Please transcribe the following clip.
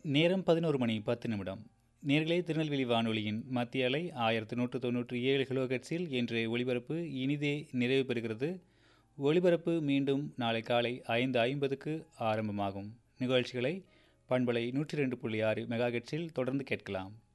நேரம் 11 மணி 10 நிமிடம். நேர்களே, திருநெல்வேலி வானொலியின் மத்திய அலை 1197 கிலோஹெர்ட்ஸில் இன்று ஒளிபரப்பு இனிதே நிறைவு பெறுகிறது. ஒளிபரப்பு மீண்டும் நாளை காலை 5:50க்கு ஆரம்பமாகும். நிகழ்ச்சிகளை பண்பலை 102.6 மெகாஹெர்ட்ஸில் தொடர்ந்து கேட்கலாம்.